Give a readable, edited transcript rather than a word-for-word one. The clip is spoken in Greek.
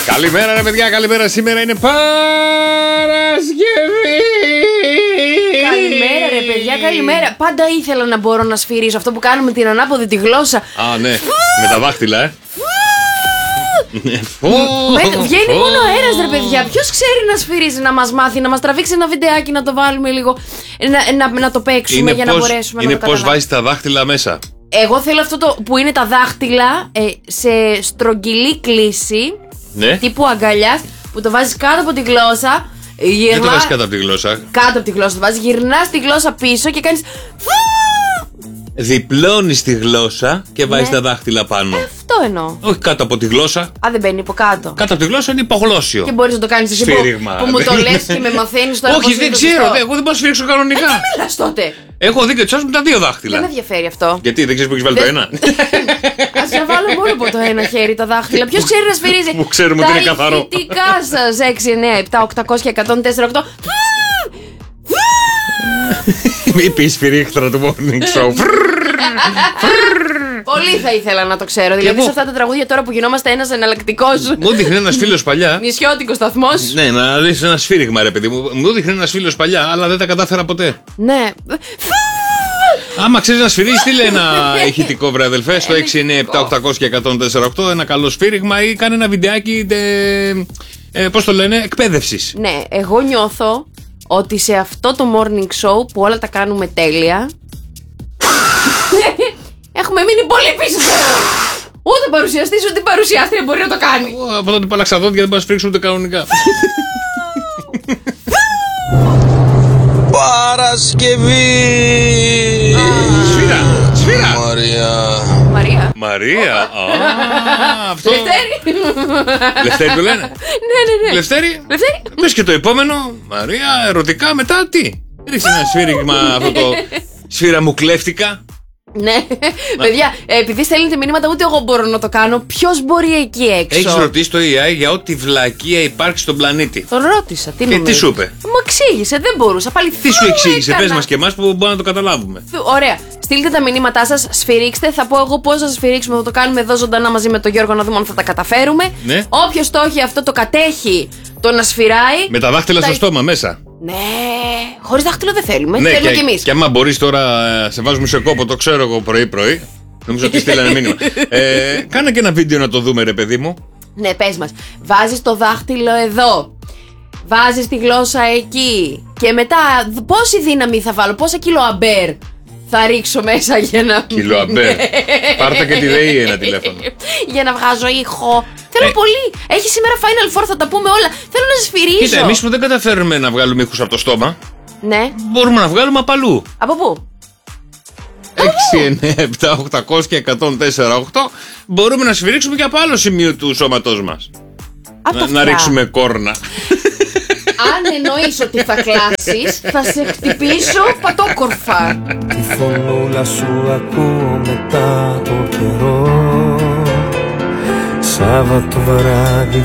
Καλημέρα ρε παιδιά, καλημέρα. Σήμερα είναι Παρασκευή. Καλημέρα ρε παιδιά, καλημέρα. Πάντα ήθελα να μπορώ να σφυρίζω αυτό που κάνουμε την ανάποδη τη γλώσσα. Α, ναι, με τα δάχτυλα, Βγαίνει μόνο αέρας ρε παιδιά. Ποιος ξέρει να σφυρίζει, να μας μάθει, να μας τραβήξει ένα βιντεάκι, να το βάλουμε λίγο, να το παίξουμε για να μπορέσουμε να το καταλάβουμε. Είναι πώς βάζεις τα δάχτυλα μέσα. Εγώ θέλω αυτό το που είναι τα δάχτυλα σε στρογγυλή κλίση, ναι. Τύπου αγκαλιάς, που το βάζεις κάτω από τη γλώσσα. Δεν το βάζεις κάτω από τη γλώσσα. Κάτω από τη γλώσσα το βάζεις, γυρνάς τη γλώσσα πίσω και κάνεις. Διπλώνεις τη γλώσσα και βάζεις τα δάχτυλα πάνω. Αυτό εννοώ. Όχι κάτω από τη γλώσσα. Α, δεν μπαίνει από κάτω. Κάτω από τη γλώσσα είναι υπογλώσσιο. Και μπορείς να το κάνεις εσύ που μου το λες και με μαθαίνεις τώρα. Όχι, δεν ξέρω. Εγώ δεν μπορώ να σφυρίξω κανονικά. Τι μιλάς τότε. Έχω δει και τσάς με τα δύο δάχτυλα. Δεν με ενδιαφέρει αυτό. Γιατί δεν ξέρεις που έχεις βάλει το ένα. Ας να βάλω μόνο από το ένα χέρι τα δάχτυλα. Ποιος ξέρει να σφυρίζει. Που ξέρουμε ότι είναι καθαρό. Τα ηχητικά σας 6, 9, 7, 800 και 104, 8. Μη πεις σφυρίχτρα του morning show. Πολύ θα ήθελα να το ξέρω. Δηλαδή σε αυτά τα τραγούδια τώρα που γινόμαστε ένας εναλλακτικός. Μου δείχνει ένας φίλος παλιά. Νησιώτικος σταθμός. Ναι, να δεις ένα σφύριγμα ρε παιδί μου. Μου δείχνει ένας φίλος παλιά, αλλά δεν τα κατάφερα ποτέ. Ναι. Άμα ξέρεις να σφυρίζεις, στείλε ένα ηχητικό βρε αδελφέ στο 697-800 και 148. Ένα καλό σφύριγμα ή κάνε ένα βιντεάκι. Πώς το λένε, εκπαίδευσης. Ναι, εγώ νιώθω ότι σε αυτό το morning show που όλα τα κάνουμε τέλεια έχουμε μείνει πολύ πίσω. Ούτε παρουσιαστής ούτε παρουσιάστρια μπορεί να το κάνει. Από τότε που άλλαξα δόντια δεν μπορώ να σφυρίξω ούτε κανονικά. Παρασκευή. Σφύρα. Μαρία. Μαρία. Αυτό. Λευτέρη το λένε. Ναι. Λευτέρη. Πες και το επόμενο. Μαρία, ερωτικά, μετά τι. Ρίξε ένα σφύριγμα αυτό το. Σφύρα μου κλέφτηκα. Ναι, παιδιά, επειδή στέλνετε μηνύματα, ούτε εγώ μπορώ να το κάνω. Ποιος μπορεί εκεί έξω. Έχεις ρωτήσει το AI για ό,τι βλακεία υπάρχει στον πλανήτη. Τον ρώτησα, τι τι σου είπε. Μου εξήγησε, δεν μπορούσα. Πάλι τι σου εξήγησε, πες μας και εμάς που μπορούμε να το καταλάβουμε. Ωραία. Στείλτε τα μηνύματά σας, σφυρίξτε. Θα πω εγώ πώς θα σφυρίξουμε. Θα το κάνουμε εδώ ζωντανά μαζί με τον Γιώργο να δούμε αν θα τα καταφέρουμε. Ναι. Όποιος το έχει αυτό το κατέχει το να σφυράει. Με τα δάχτυλα στο στόμα μέσα. Ναι, χωρίς δάχτυλο δεν θέλουμε. Ναι, θέλουμε κι εμείς. Και άμα μπορείς τώρα, σε βάζουμε σε κόπο, το ξέρω εγώ πρωί-πρωί. Νομίζω ότι στείλανε μήνυμα. Κάνε και ένα βίντεο να το δούμε, ρε παιδί μου. Ναι, πες μας. Βάζεις το δάχτυλο εδώ. Βάζεις τη γλώσσα εκεί. Και μετά, πόση δύναμη θα βάλω, πόσα κιλό αμπέρ θα ρίξω μέσα για να. Κιλό αμπέρ. Πάρτα και τη ΔΕΗ ένα τηλέφωνο. Για να βγάζω ήχο. Θέλω πολύ. Έχει σήμερα Final Four, θα τα πούμε όλα. Θέλω να σφυρίζω. Κοίτα, εμείς που δεν καταφέρουμε να βγάλουμε ήχους από το στόμα, ναι, μπορούμε να βγάλουμε απ' αλλού. Από πού? 6, 9, 7, 800 και 104,8. Μπορούμε να σφυρίξουμε και από άλλο σημείο του σώματός μας. Να ρίξουμε κόρνα. Αν εννοείς ότι θα κλάσεις, θα σε χτυπήσω πατόκορφα. Τη φωνούλα σου ακούω μετά το καιρό. Σάββατο βράδυ